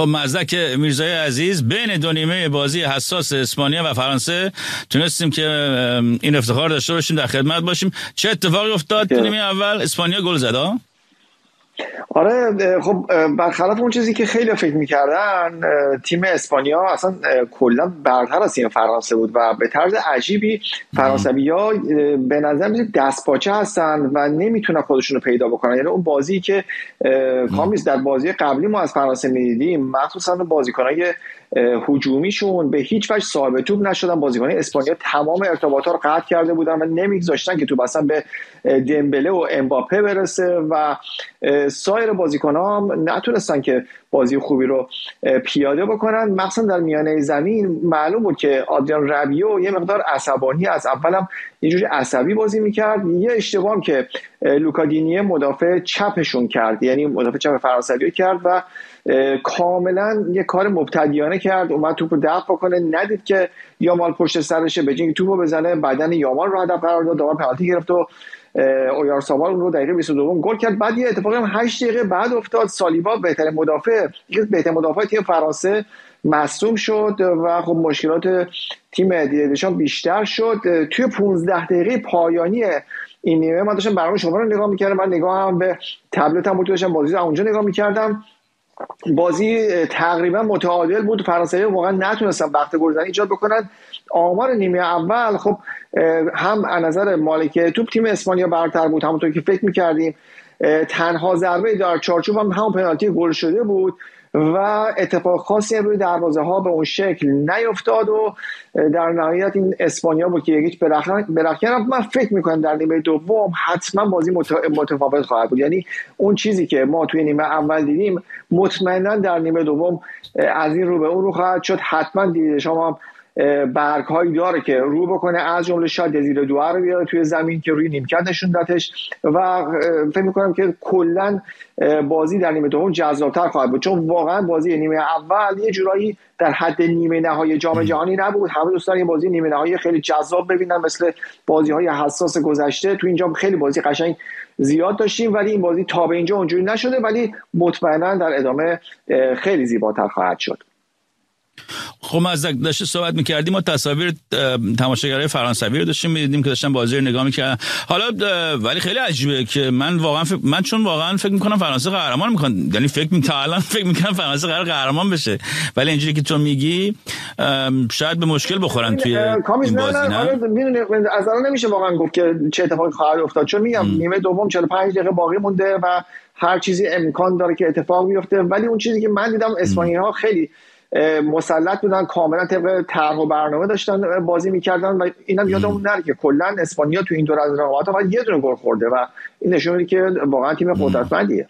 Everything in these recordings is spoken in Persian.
خب مزدک میرزای عزیز، بین دو نیمه بازی حساس اسپانیا و فرانسه تونستیم که این افتخار داشته باشیم، در خدمت باشیم. چه اتفاقی افتاد تو نیمه اول؟ اسپانیا گل زد. آره خب برخلاف اون چیزی که خیلی فکر میکردن، تیم اسپانیا اصلا کلا برتر از تیم فرانسه بود و به طرز عجیبی فرانسوی‌ها به نظر میاد دستپاچه هستن و نمیتونن خودشون رو پیدا بکنن. یعنی اون بازی که کامیز در بازی قبلی ما از فرانسه میدیدیم، مخصوصا بازیکنای هجومیشون به هیچ وجه صاحب توپ نشدن. بازیکنان اسپانیا تمام ارتباطات رو قطع کرده بودن و نمیگذاشتن که توپ اصلا به دمبله و امباپه برسه و سایر بازیکن‌ها هم نتونستن که بازی خوبی رو پیاده بکنن. مثلا در میانه زمین معلوم بود که آدریان رابیو یه مقدار عصبانی، از اولم یه جوری عصبی بازی میکرد. یه اشتباه که لوکا دینیه مدافع چپشون کرد، یعنی مدافع چپ فرانسوی کرد و کاملا یه کار مبتدیانه کرد، اومد توپو دفع کنه، ندید که یامال پشت سرشه، به جای اینکه توپو بزنه بدن یامال رو هدف قرار داد، داور پنالتی گرفت و اویارسابال اون رو دقیقه 22 گل کرد. بعد یه اتفاقی هم 8 دقیقه بعد افتاد، سالیبا بهترین مدافع تیم فرانسه مصدوم شد و خب مشکلات تیم دیدشان بیشتر شد. توی 15 دقیقه پایانی این نیمه من داشتم برنامه شما رو نگاه می‌کردم، من نگاهم به تبلتم بود، داشتم بازی رو اونجا نگاه می‌کردم. بازی تقریبا متعادل بود، فرانسوی واقعا نتونستن وقت گلزنی ایجاد بکنن. آمار نیمه اول خب هم از نظر مالکیت توپ تیم اسپانیا برتر بود، همونطور که فکر می‌کردیم. تنها ضربه در چارچوب هم همون پنالتی گل شده بود و اتفاق خاصی روی دروازه ها به اون شکل نیفتاد و در نهایت این اسپانیا بود که یکیچ برخیان. من فکر میکنم در نیمه دوم حتما بازی متفاوت خواهد بود. یعنی اون چیزی که ما توی نیمه اول دیدیم مطمئنا در نیمه دوم از این رو به اون رو خواهد شد. حتما دیدشام هم برگ هایی داره که رو بکنه، از جمله شاید دزیر دوئر رو بیاره توی زمین که روی نیمکت نشون دادش و فکر میکنم که کلا بازی در نیمه دوم جذاب‌تر خواهد بود، چون واقعا بازی نیمه اول یه جورایی در حد نیمه نهایی جام جهانی نبود. همه دوست دارن یه بازی نیمه نهایی خیلی جذاب ببینن مثل بازی‌های حساس گذشته. تو اینجا خیلی بازی قشنگ زیاد داشتیم ولی این بازی تا به اینجا اونجوری نشده، ولی مطمئنا در ادامه خیلی زیباتر خواهد شد. خب ما از داشته صحبت می‌کردیم، ما تصاویر تماشاگرای فرانسوی رو داشتیم می‌دیدیم که داشتن بازی رو نگاه می‌کردن. حالا ولی خیلی عجیبه که من چون واقعا فکر می‌کنم فرانسه قهرمان می‌کنه، یعنی فکر می‌کنم فرانسه قهرمان بشه، ولی اینجوری که تو میگی شاید به مشکل بخورن توی این بازی. نه می‌دونی از الان نمیشه واقعا گفت که چه اتفاقی خواهد افتاد، چون میگم نیمه دوم 45 دقیقه باقی مونده و هر چیزی امکان داره که اتفاق بیفته. ولی اون چیزی که من دیدم اسپانیایی‌ها خیلی مسلط بودن، کاملا طبق طرح و برنامه داشتن بازی میکردن و اینم یادمون نره که کلا اسپانیا تو این دور از رقابت فقط یه دونه گل خورده و این نشون میده که واقعا تیم قدرتمندیه.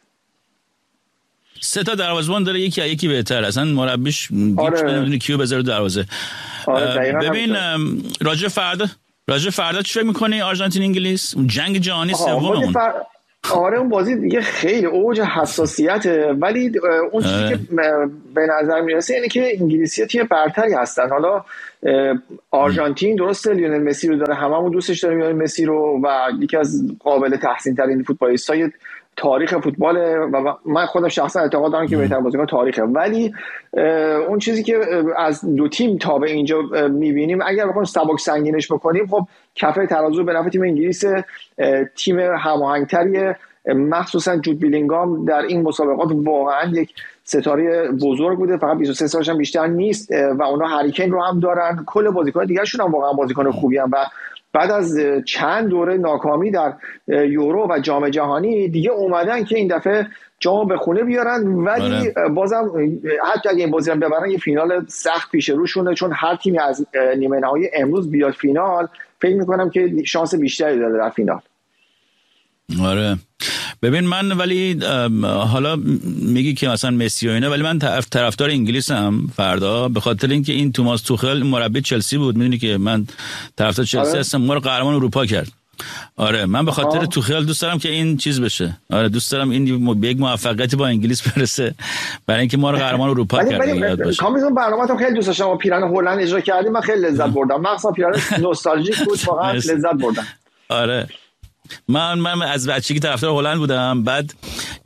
3 تا دروازه‌بان داره، یکی بهتر، اصلا مربیش نمیدونه کیو بذاره دروازه. ببین راجع فردا چی فکر می‌کنی آرژانتین انگلیس؟ جنگ جهانی سوم. آره اون بازی دیگه خیلی اوج حساسیته، ولی اون چیزی که به نظر میرسه اینه که انگلیسی‌ها تیم برتری هستن. حالا آرژانتین درسته لیونل مسی رو داره، هممون دوستش داریم لیونل مسی رو و یکی از قابل تحسین ترین فوتبالیست‌های تاریخ فوتباله و من خودم شخصا اعتقاد دارم که بهترین بازیکن تاریخه. ولی اون چیزی که از دو تیم تا به اینجا می‌بینیم اگر بخوایم سبک سنگینش بکنیم، خب کفه ترازو به نفع تیم انگلیس، تیم هماهنگ‌تریه، مخصوصا جود بیلینگام در این مسابقات واقعا یک ستاره بزرگ بوده، فقط 23 سالش هم بیشتر نیست و اونا هری کین رو هم دارن، کل بازیکن دیگه‌شون هم واقعا بازیکن خوبی ان و بعد از چند دوره ناکامی در یورو و جام جهانی دیگه اومدن که این دفعه جام به خونه بیارن. ولی بازم حتی اگه این بازی رو ببرن یه فینال سخت پیش روشونه، چون هر تیمی از نیمه نهایی امروز بیاد فینال فکر میکنم که شانس بیشتری داره در فینال. آره ببین من ولی حالا میگی که مثلا مسی و اینا، ولی من طرفدار انگلیسم فردا، به خاطر اینکه این توماس توخل مربی چلسی بود، میدونی که من طرفدار چلسی هستم، ما رو قهرمان اروپا کرد. آره من به خاطر توخل دوست دارم که این چیز بشه، آره دوست دارم این به یک موفقیتی با انگلیس برسه برای اینکه ما رو قهرمان اروپا کرد. کامیزون برنامه‌تون خیلی دوست داشتم و پیرن هلند اجرا کردیم، من خیلی لذت بردم، مخصوصا پیرن نوستالژیک بود، واقعا لذت بردم. آره من از بچگی طرفدار هلند بودم، بعد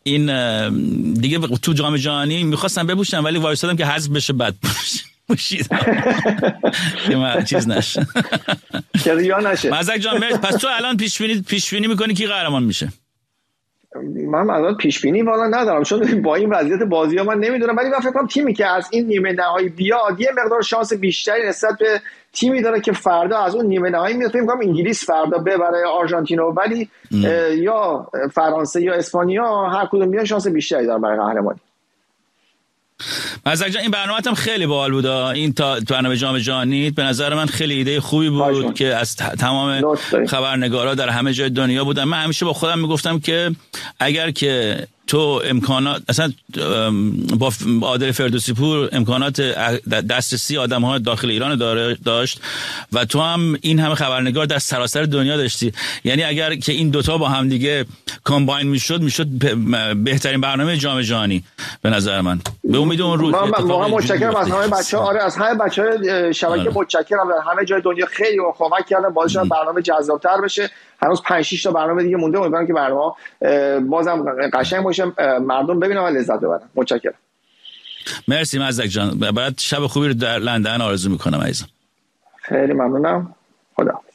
این دیگه تو جام جهانی میخواستم بپوشم ولی وایسادم که حذف بشه بعد پوشیدم که من چیز نشه که ریا نشه. مزدک جان پس تو الان پیش بینی میکنی کی قهرمان میشه؟ من الان پیش بینی والا ندارم چون با این وضعیت بازی‌ها من نمیدونم، ولی من فکر کنم تیمی که از این نیمه نهایی بیاد یه مقدار شانس بیشتری نسبت به تیمی داره که فردا از اون نیمه نهایی میاد. فکر می‌کنم انگلیس فردا ببره آرژانتینو، ولی یا فرانسه یا اسپانیا هر کدوم بیان شانس بیشتری دارن برای قهرمانی. مزدک جان این برنامه‌ت هم خیلی باحال بود. این تا برنامه جام جهانی به نظر من خیلی ایده خوبی بود که از تمام خبرنگارا در همه جای دنیا بودن. من همیشه با خودم میگفتم که اگر که تو امکانات اصلا با عادل فردوسی پور امکانات دسترسی آدم‌ها داخل ایران داشت و تو هم این همه خبرنگار در سراسر دنیا داشتی، یعنی اگر که این دوتا با هم دیگه کامباین میشد بهترین برنامه جام جهانی به نظر من. به امید اون روز من متشکرم از همه بچه‌ها. آره از همه بچه‌های شبکه متشکرم، در همه جای دنیا خیلی کمک کردن بازش برنامه جذاب‌تر بشه. هنوز 5-6 تا برنامه دیگه مونده، امیدوارم که برنامه بازم قشنگ باشه، مردم ببینن و لذت ببرن. متشکرم. مرسی مزدک جان، برات شب خوبی رو در لندن آرزو میکنم عزیزم. خیلی ممنونم. خدا